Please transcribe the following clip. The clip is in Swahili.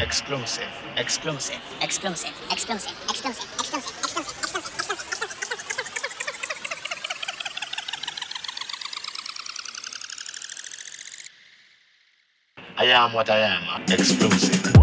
exclusive, exclusive, exclusive, exclusive, exclusive, exclusive, exclusive. I am what I am, exclusive.